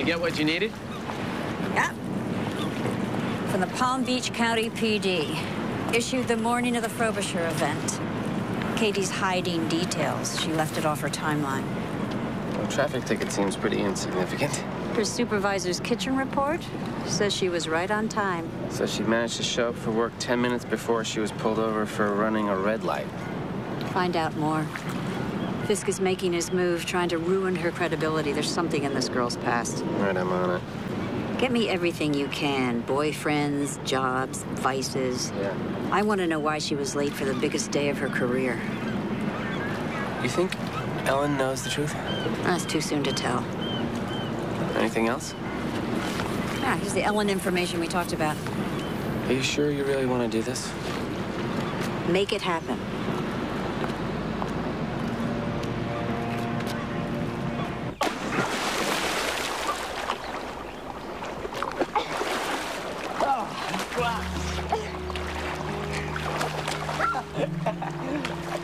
You get what you needed? Yep. From the Palm Beach County PD. Issued the morning of the Frobisher event. Katie's hiding details. She left it off her timeline. Well, traffic ticket seems pretty insignificant. Her supervisor's kitchen report says she was right on time. So she managed to show up for work 10 minutes before she was pulled over for running a red light. Find out more. Fisk is making his move, trying to ruin her credibility. There's something in this girl's past. All right, I'm on it. Get me everything you can. Boyfriends, jobs, vices. Yeah. I want to know why she was late for the biggest day of her career. You think Ellen knows the truth? That's too soon to tell. Anything else? Yeah, here's the Ellen information we talked about. Are you sure you really want to do this? Make it happen. Oh,